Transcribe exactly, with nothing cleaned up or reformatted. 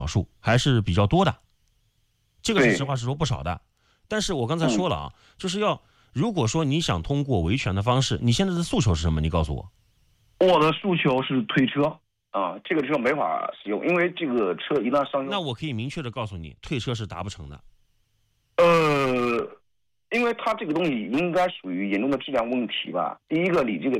少数，还是比较多的，这个是实话实说不少的。但是我刚才说了啊，嗯、就是要如果说你想通过维权的方式，你现在的诉求是什么？你告诉我。 我的诉求是退车啊，这个车没法使用，因为这个车一旦上用， 那我可以明确的告诉你，退车是达不成的。 呃，因为它这个东西应该属于严重的质量问题吧。第一个，你这个